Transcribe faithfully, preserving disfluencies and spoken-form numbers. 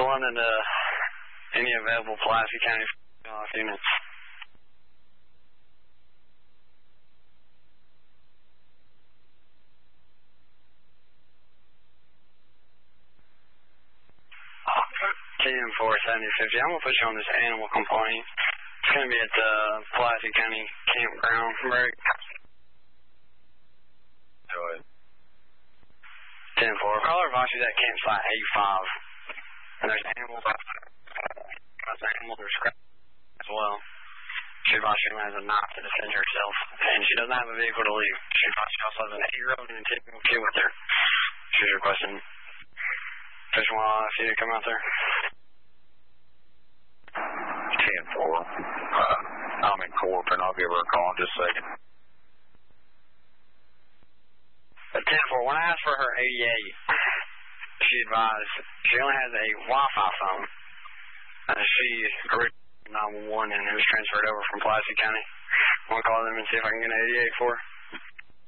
wanted uh, any available Pulaski County off units. ten four seventy fifty. I'm going to put you on this animal complaint. It's going to be at the Pulaski County campground break. Go ahead. ten four. Caller advises at campsite eighty-five. And there's animals. There's animals are scratched as well. She advises she has a knife to defend herself. And she doesn't have a vehicle to leave. She advises she also has an eight-year-old and a ten-year-old kid with her. She's requesting Fish and Wildlife you to come out there. ten four. Uh, I'm in Corp, and I'll give her a call in just a second. At ten four, when I asked for her eighty-eight, she advised she only has a Wi-Fi phone. Uh, she originally nine one one and it was transferred over from Pulaski County. I want to call them and see if I can get an eighty-eight for her.